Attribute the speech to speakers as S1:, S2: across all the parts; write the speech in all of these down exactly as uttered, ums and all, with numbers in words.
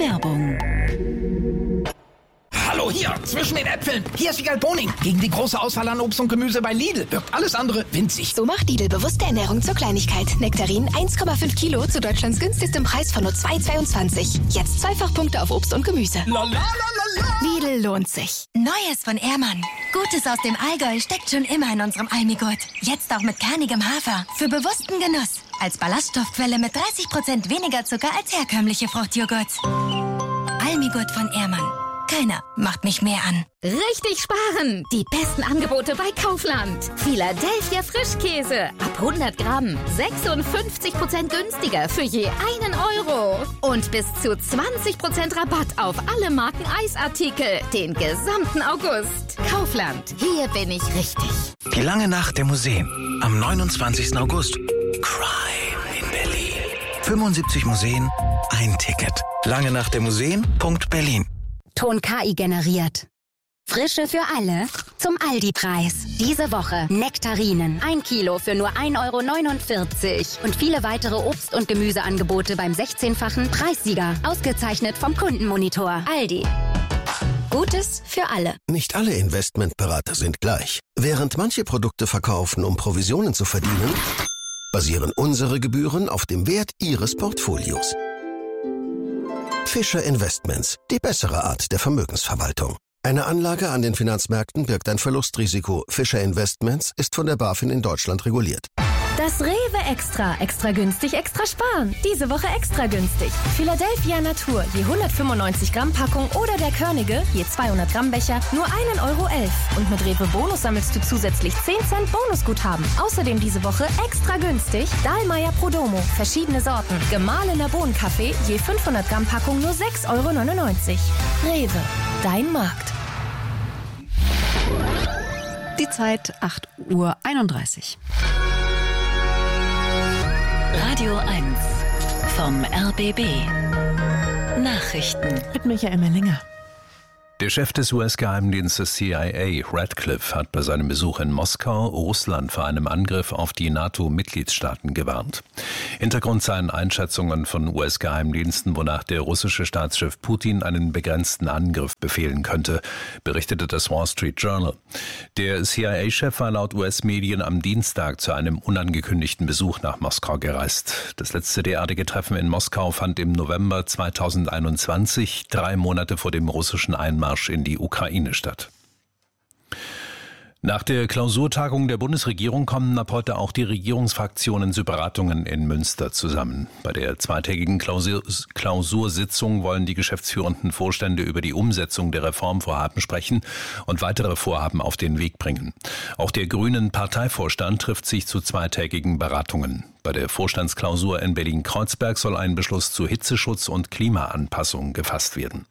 S1: Werbung.
S2: Hallo, hier, zwischen den Äpfeln. Hier ist Wiegald Boning. Gegen die große Auswahl an Obst und Gemüse bei Lidl wirkt alles andere winzig.
S3: So macht Lidl bewusste Ernährung zur Kleinigkeit. Nektarinen eins Komma fünf Kilo zu Deutschlands günstigstem Preis von nur zwei Komma zweiundzwanzig. Jetzt Zweifachpunkte auf Obst und Gemüse.
S2: La, la, la, la, la.
S3: Lidl lohnt sich.
S4: Neues von Ehrmann. Gutes aus dem Allgäu steckt schon immer in unserem Almigurt. Jetzt auch mit kernigem Hafer. Für bewussten Genuss. Als Ballaststoffquelle mit dreißig Prozent weniger Zucker als herkömmliche Fruchtjoghurts. Almigurt von Ehrmann. Keiner macht mich mehr an.
S5: Richtig sparen! Die besten Angebote bei Kaufland. Philadelphia Frischkäse. Ab hundert Gramm. sechsundfünfzig Prozent günstiger für je einen Euro. Und bis zu zwanzig Prozent Rabatt auf alle Marken Eisartikel. Den gesamten August. Kaufland. Hier bin ich richtig.
S6: Die lange Nacht der Museen. Am neunundzwanzigsten August. Crime in Berlin. fünfundsiebzig Museen, ein Ticket. Lange Nacht der Museen. Berlin.
S7: Ton K I generiert. Frische für alle zum Aldi-Preis. Diese Woche Nektarinen. Ein Kilo für nur ein Euro neunundvierzig. Und viele weitere Obst- und Gemüseangebote beim sechzehnfachen Preissieger. Ausgezeichnet vom Kundenmonitor. Aldi. Gutes für alle.
S8: Nicht alle Investmentberater sind gleich. Während manche Produkte verkaufen, um Provisionen zu verdienen, basieren unsere Gebühren auf dem Wert Ihres Portfolios. Fischer Investments, die bessere Art der Vermögensverwaltung. Eine Anlage an den Finanzmärkten birgt ein Verlustrisiko. Fischer Investments ist von der BaFin in Deutschland reguliert.
S9: Das Rewe Extra. Extra günstig, extra sparen. Diese Woche extra günstig. Philadelphia Natur, je hundertfünfundneunzig Gramm Packung oder der Körnige, je zweihundert Gramm Becher, nur ein Euro elf. Und mit Rewe Bonus sammelst du zusätzlich zehn Cent Bonusguthaben. Außerdem diese Woche extra günstig Dahlmeier Prodomo, verschiedene Sorten. Gemahlener Bohnenkaffee, je fünfhundert Gramm Packung nur sechs Euro neunundneunzig. Rewe, dein Markt.
S10: Die Zeit acht Uhr einunddreißig.
S1: Radio eins vom R B B. Nachrichten
S10: Mit Michael Mellinger.
S11: Der Chef des U S-Geheimdienstes C I A, Radcliffe, hat bei seinem Besuch in Moskau Russland vor einem Angriff auf die NATO-Mitgliedstaaten gewarnt. Hintergrund seien Einschätzungen von U S-Geheimdiensten, wonach der russische Staatschef Putin einen begrenzten Angriff befehlen könnte, berichtete das Wall Street Journal. Der C I A-Chef war laut U S-Medien am Dienstag zu einem unangekündigten Besuch nach Moskau gereist. Das letzte derartige Treffen in Moskau fand im November zweitausendeinundzwanzig, drei Monate vor dem russischen Einmarsch in die Ukraine statt. Nach der Klausurtagung der Bundesregierung kommen ab heute auch die Regierungsfraktionen zu Beratungen in Münster zusammen. Bei der zweitägigen Klausur- Klausursitzung wollen die geschäftsführenden Vorstände über die Umsetzung der Reformvorhaben sprechen und weitere Vorhaben auf den Weg bringen. Auch der Grünen Parteivorstand trifft sich zu zweitägigen Beratungen. Bei der Vorstandsklausur in Berlin-Kreuzberg soll ein Beschluss zu Hitzeschutz und Klimaanpassung gefasst werden.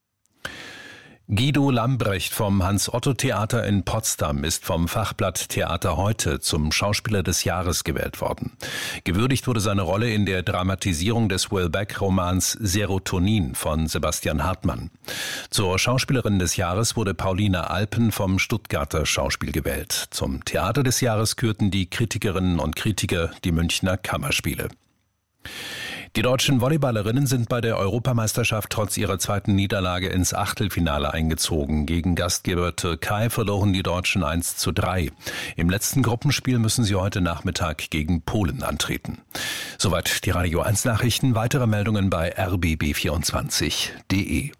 S11: Guido Lambrecht vom Hans-Otto-Theater in Potsdam ist vom Fachblatt Theater heute zum Schauspieler des Jahres gewählt worden. Gewürdigt wurde seine Rolle in der Dramatisierung des Houellebecq-Romans Serotonin von Sebastian Hartmann. Zur Schauspielerin des Jahres wurde Paulina Alpen vom Stuttgarter Schauspiel gewählt. Zum Theater des Jahres kürten die Kritikerinnen und Kritiker die Münchner Kammerspiele. Die deutschen Volleyballerinnen sind bei der Europameisterschaft trotz ihrer zweiten Niederlage ins Achtelfinale eingezogen. Gegen Gastgeber Türkei verloren die Deutschen eins zu drei. Im letzten Gruppenspiel müssen sie heute Nachmittag gegen Polen antreten. Soweit die Radio eins Nachrichten. Weitere Meldungen bei r b b vierundzwanzig punkt d e.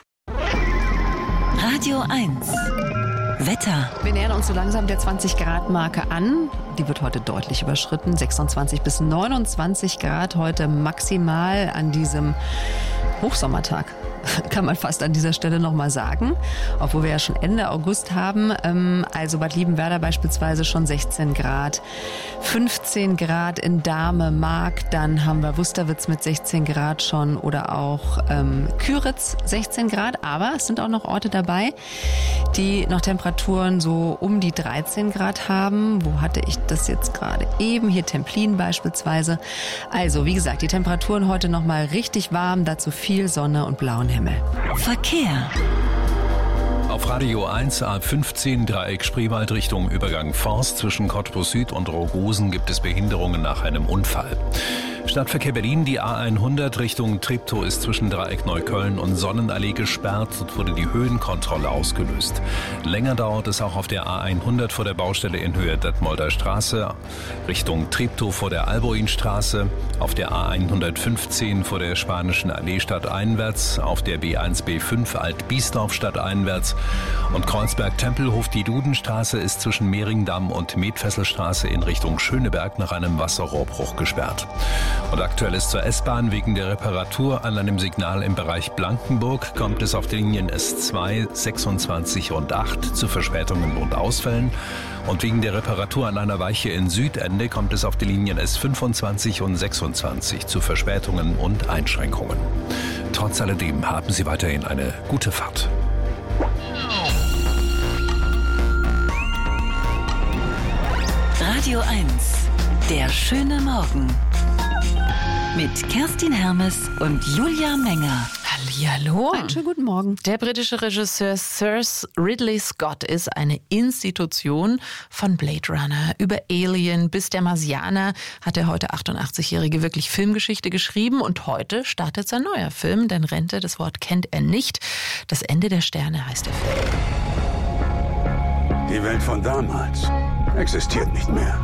S1: Radio eins Wetter.
S10: Wir nähern uns so langsam der zwanzig Grad Marke an. Die wird heute deutlich überschritten. sechsundzwanzig bis neunundzwanzig Grad heute maximal an diesem Hochsommertag. Kann man fast an dieser Stelle nochmal sagen, obwohl wir ja schon Ende August haben. Also Bad Liebenwerda beispielsweise schon sechzehn Grad, fünfzehn Grad in Dahme, Mark, dann haben wir Wusterwitz mit sechzehn Grad schon oder auch ähm, Küritz sechzehn Grad, aber es sind auch noch Orte dabei, die noch Temperaturen so um die dreizehn Grad haben. Wo hatte ich das jetzt gerade eben? Hier Templin beispielsweise. Also wie gesagt, die Temperaturen heute nochmal richtig warm, dazu viel Sonne und blauen Himmel.
S1: Verkehr.
S11: Auf Radio eins A fünfzehn Dreieck Spreewald Richtung Übergang Forst zwischen Cottbus Süd und Rogosen gibt es Behinderungen nach einem Unfall. Stadtverkehr Berlin, die A hundert Richtung Treptow ist zwischen Dreieck Neukölln und Sonnenallee gesperrt. Dort wurde die Höhenkontrolle ausgelöst. Länger dauert es auch auf der A hundert vor der Baustelle in Höhe Detmolder Straße, Richtung Treptow vor der Alboinstraße, auf der A hundertfünfzehn vor der Spanischen Allee stadteinwärts, auf der B eins B fünf Alt-Biesdorf stadteinwärts und Kreuzberg-Tempelhof. Die Dudenstraße ist zwischen Mehringdamm und Metfesselstraße in Richtung Schöneberg nach einem Wasserrohrbruch gesperrt. Und aktuell ist zur S-Bahn wegen der Reparatur an einem Signal im Bereich Blankenburg kommt es auf den Linien S zwei, sechsundzwanzig und acht zu Verspätungen und Ausfällen. Und wegen der Reparatur an einer Weiche in Südende kommt es auf die Linien S fünfundzwanzig und sechsundzwanzig zu Verspätungen und Einschränkungen. Trotz alledem haben Sie weiterhin eine gute Fahrt.
S1: Radio eins, der schöne Morgen. Mit Kerstin Hermes und Julia Menger.
S12: Hallihallo.
S10: Einen schönen guten Morgen.
S12: Der britische Regisseur Sir Ridley Scott ist eine Institution von Blade Runner. Über Alien bis der Marsianer hat der heute achtundachtzigjährige wirklich Filmgeschichte geschrieben. Und heute startet sein neuer Film, denn Rente, das Wort kennt er nicht. Das Ende der Sterne heißt der Film.
S13: Die Welt von damals existiert nicht mehr.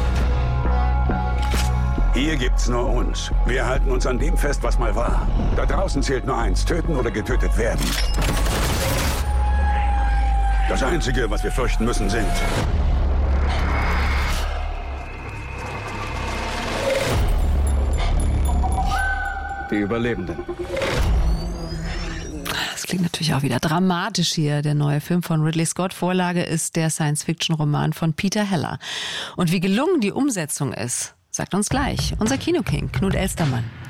S13: Hier gibt's nur uns. Wir halten uns an dem fest, was mal war. Da draußen zählt nur eins: töten oder getötet werden. Das Einzige, was wir fürchten müssen, sind die Überlebenden.
S10: Das klingt natürlich auch wieder dramatisch hier, der neue Film von Ridley Scott. Vorlage ist der Science-Fiction-Roman von Peter Heller. Und wie gelungen die Umsetzung ist, sagt uns gleich unser Kinoking Knut Elstermann.